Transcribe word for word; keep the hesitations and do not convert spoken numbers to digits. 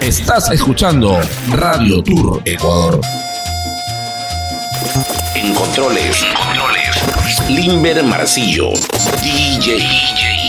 Estás escuchando Radio Tour Ecuador. En controles, controles, Limber Marcillo, D J. D J.